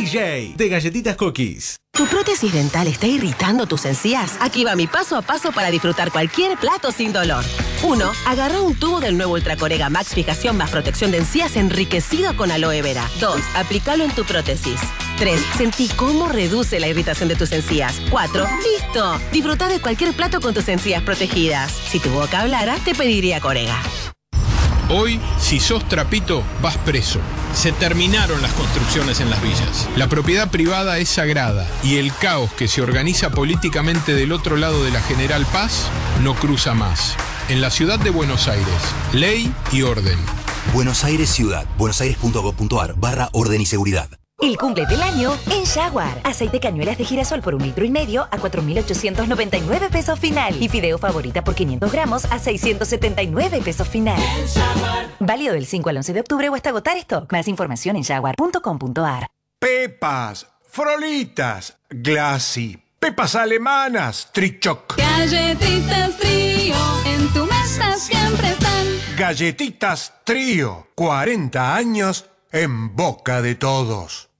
DJ de Galletitas Cookies. ¿Tu prótesis dental está irritando tus encías? Aquí va mi paso a paso para disfrutar cualquier plato sin dolor. 1. Agarra un tubo del nuevo Ultracorega Max Fijación más protección de encías enriquecido con aloe vera. 2. Aplícalo en tu prótesis. 3. Sentí cómo reduce la irritación de tus encías. 4. ¡Listo! Disfruta de cualquier plato con tus encías protegidas. Si tu boca hablara, te pediría Corega. Hoy, si sos trapito, vas preso. Se terminaron las construcciones en las villas. La propiedad privada es sagrada y el caos que se organiza políticamente del otro lado de la General Paz no cruza más. En la ciudad de Buenos Aires, ley y orden. Buenos Aires Ciudad. buenosaires.gov.ar/orden y seguridad. El cumple del año en Jaguar. Aceite cañuelas de girasol por 1,5 litros a 4.899 pesos final. Y fideo favorita por 500 gramos a 679 pesos final. Válido del 5 al 11 de octubre o hasta agotar stock. Más información en jaguar.com.ar. Pepas, Frolitas, Glassy, pepas alemanas, Trichoc. Galletitas Trío, en tu mesa siempre están. Galletitas Trío, 40 años en boca de todos.